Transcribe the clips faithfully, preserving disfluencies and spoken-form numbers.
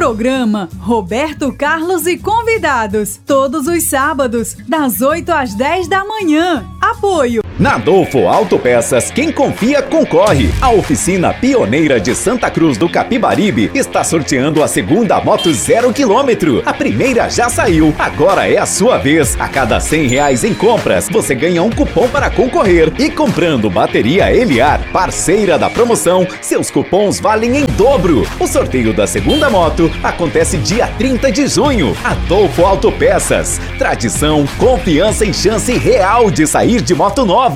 Programa Roberto Carlos e convidados, todos os sábados, das oito às dez da manhã. Apoio. Na Adolfo Autopeças, quem confia concorre. A oficina pioneira de Santa Cruz do Capibaribe está sorteando a segunda moto zero quilômetro. A primeira já saiu, agora é a sua vez. A cada cem reais em compras, você ganha um cupom para concorrer. E comprando bateria Eliar, parceira da promoção, seus cupons valem em dobro. O sorteio da segunda moto acontece dia trinta de junho. Adolfo Autopeças, tradição, confiança e chance real de sair de moto nova.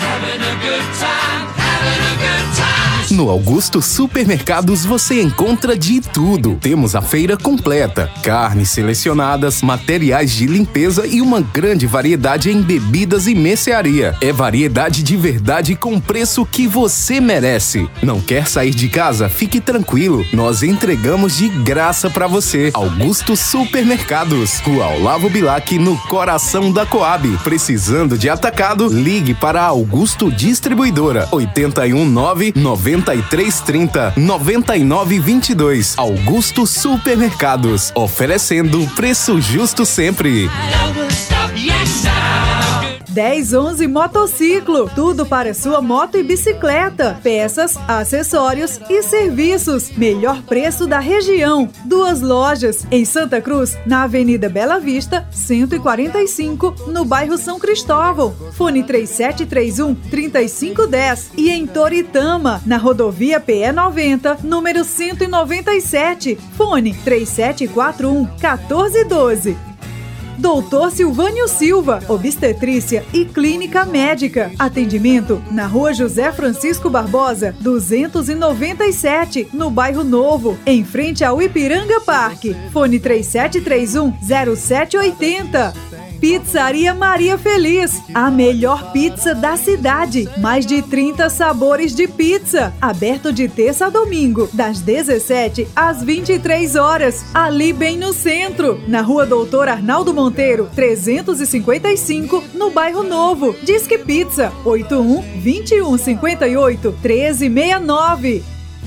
No Augusto Supermercados você encontra de tudo. Temos a feira completa, carnes selecionadas, materiais de limpeza e uma grande variedade em bebidas e mercearia. É variedade de verdade com preço que você merece. Não quer sair de casa? Fique tranquilo, nós entregamos de graça para você. Augusto Supermercados, Rua Olavo Bilac, no coração da Coab. Precisando de atacado? Ligue para a Augusto Distribuidora oito um nove nove três três zero nove nove dois dois. Augusto Supermercados, oferecendo preço justo sempre. dez onze Motociclo, tudo para sua moto e bicicleta, peças, acessórios e serviços, melhor preço da região. Duas lojas, em Santa Cruz, na Avenida Bela Vista, cento e quarenta e cinco, no bairro São Cristóvão, fone três sete três um, três cinco um zero, e em Toritama, na rodovia P E noventa, número cento e noventa e sete, fone três sete quatro um, um quatro um dois. Doutor Silvânio Silva, obstetrícia e clínica médica. Atendimento na Rua José Francisco Barbosa, duzentos e noventa e sete, no bairro Novo, em frente ao Ipiranga Parque. Fone três sete três um, zero sete oito zero. Pizzaria Maria Feliz, a melhor pizza da cidade. Mais de trinta sabores de pizza. Aberto de terça a domingo, das dezessete às vinte e três horas. Ali bem no centro, na Rua Doutor Arnaldo Monteiro, trezentos e cinquenta e cinco, no bairro Novo. Disque Pizza, oito um, vinte e um, cinquenta e oito, treze sessenta e nove.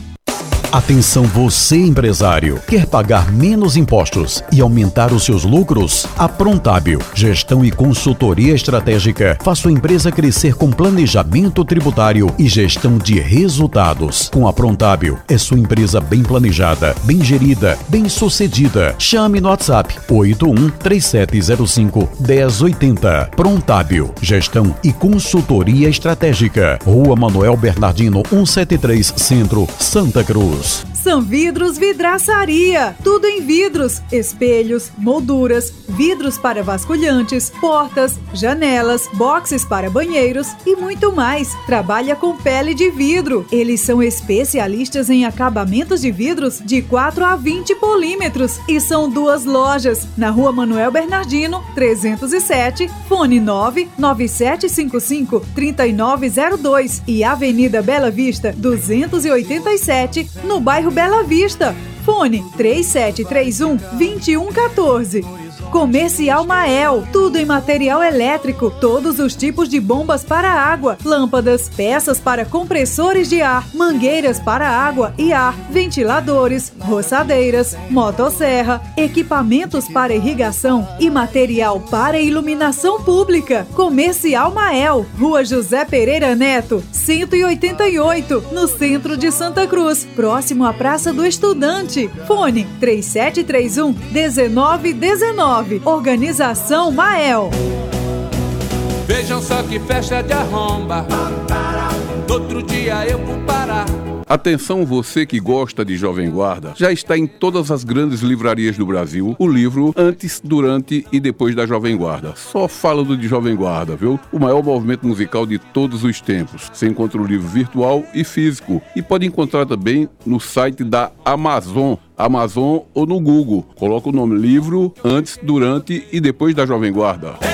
Atenção você empresário, quer pagar menos impostos e aumentar os seus lucros? A Prontábil, gestão e consultoria estratégica, faz sua empresa crescer com planejamento tributário e gestão de resultados. Com a Prontábil, é sua empresa bem planejada, bem gerida, bem sucedida. Chame no WhatsApp oito um, três sete zero cinco, um zero oito zero. Prontábil, gestão e consultoria estratégica. Rua Manuel Bernardino, cento e setenta e três, Centro, Santa Cruz. Sanvidros Vidraçaria, tudo em vidros, espelhos, molduras, vidros para vasculhantes, portas, janelas, boxes para banheiros e muito mais. Trabalha com pele de vidro. Eles são especialistas em acabamentos de vidros de quatro a vinte polímetros e são duas lojas, na Rua Manuel Bernardino, trezentos e sete, fone nove nove sete cinco cinco, três nove zero dois e Avenida Bela Vista, duzentos e oitenta e sete, no bairro Bela Vista. Fone três sete três um, dois um um quatro. Comercial Mael, tudo em material elétrico, todos os tipos de bombas para água, lâmpadas, peças para compressores de ar, mangueiras para água e ar, ventiladores, roçadeiras, motosserra, equipamentos para irrigação e material para iluminação pública. Comercial Mael, Rua José Pereira Neto, cento e oitenta e oito, no centro de Santa Cruz, próximo à Praça do Estudante. Fone três sete três um, um nove um nove. Organização Mael. Vejam só que festa de arromba. Outro dia eu vou parar. Atenção você que gosta de Jovem Guarda, já está em todas as grandes livrarias do Brasil o livro Antes, Durante e Depois da Jovem Guarda. Só falando de Jovem Guarda, viu? O maior movimento musical de todos os tempos. Você encontra o livro virtual e físico e pode encontrar também no site da Amazon. Amazon ou no Google. Coloca o nome livro Antes, Durante e Depois da Jovem Guarda.